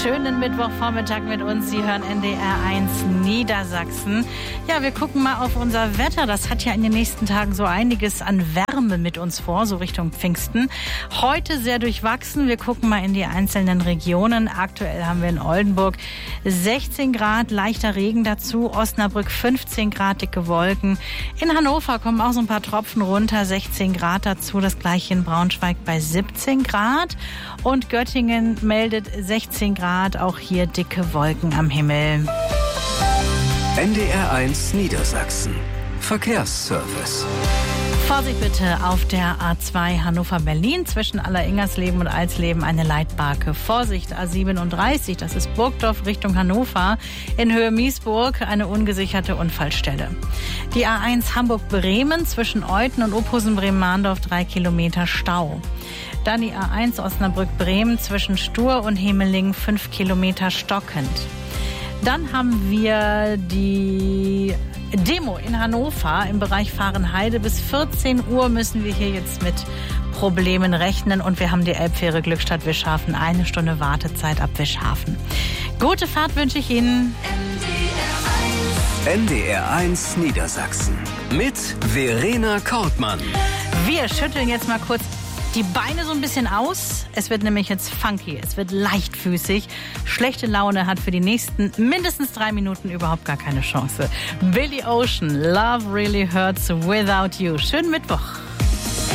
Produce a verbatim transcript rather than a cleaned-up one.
schönen Mittwochvormittag mit uns. Sie hören N D R eins Niedersachsen. Ja, wir gucken mal auf unser Wetter. Das hat ja in den nächsten Tagen so einiges an Wärme mit uns vor, so Richtung Pfingsten. Heute sehr durchwachsen. Wir gucken mal in die einzelnen Regionen. Aktuell haben wir in Oldenburg sechzehn Grad, leichter Regen dazu. Osnabrück fünfzehn Grad, dicke Wolken. In Hannover kommen auch so ein paar Tropfen runter, sechzehn Grad dazu. Das gleiche in Braunschweig bei siebzehn Grad. Und Göttingen meldet sechzehn Grad, auch hier dicke Wolken am Himmel. N D R eins Niedersachsen. Verkehrsservice. Vorsicht bitte auf der A zwei Hannover-Berlin zwischen Aller-Ingersleben und Alsleben eine Leitbarke. Vorsicht A siebenunddreißig, das ist Burgdorf Richtung Hannover. In Höhe Miesburg eine ungesicherte Unfallstelle. Die A eins Hamburg-Bremen zwischen Euthen und Ophusen-Bremen-Mahndorf drei Kilometer Stau. Dann die A eins Osnabrück-Bremen zwischen Stur und Hemeling fünf Kilometer stockend. Dann haben wir die Demo in Hannover im Bereich Fahrenheide. Bis vierzehn Uhr müssen wir hier jetzt mit Problemen rechnen. Und wir haben die Elbfähre Glückstadt-Wischhafen. Eine Stunde Wartezeit ab Wischhafen. Gute Fahrt wünsche ich Ihnen. N D R eins Niedersachsen mit Verena Kortmann. Wir schütteln jetzt mal kurz die Beine so ein bisschen aus. Es wird nämlich jetzt funky, es wird leichtfüßig. Schlechte Laune hat für die nächsten mindestens drei Minuten überhaupt gar keine Chance. Billy Ocean, Love Really Hurts Without You. Schönen Mittwoch.